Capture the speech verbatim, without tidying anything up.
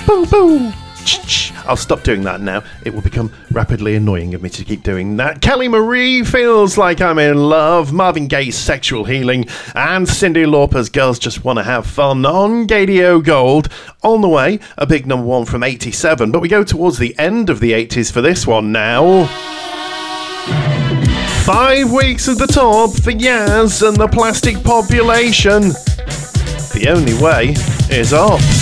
boo, boo. I'll stop doing that now. It will become rapidly annoying of me to keep doing that. Kelly Marie, Feels Like I'm in Love, Marvin Gaye's Sexual Healing, and Cyndi Lauper's Girls Just Wanna Have Fun on Gadio Gold. On the way, a big number one from eighty-seven, but we go towards the end of the eighties for this one now. Five weeks at the top for Yaz and the Plastic Population. The only way is up.